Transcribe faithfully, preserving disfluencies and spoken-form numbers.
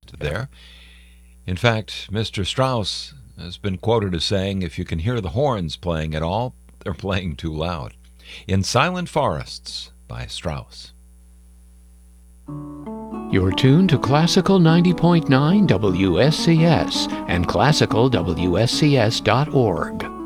used there. In fact, Mister Strauss has been quoted as saying, if you can hear the horns playing at all, they're playing too loud. In Silent Forests by Strauss. You're tuned to Classical ninety point nine W S C S and classical W S C S dot org.